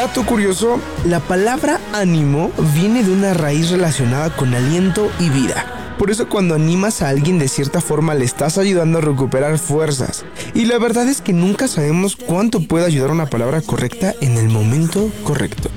Dato curioso, la palabra ánimo viene de una raíz relacionada con aliento y vida. Por eso cuando animas a alguien de cierta forma le estás ayudando a recuperar fuerzas. Y la verdad es que nunca sabemos cuánto puede ayudar una palabra correcta en el momento correcto.